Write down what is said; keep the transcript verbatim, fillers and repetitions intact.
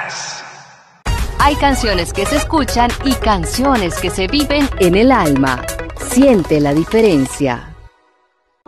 Jazz. Hay canciones que se escuchan y canciones que se viven en el alma. Siente la diferencia.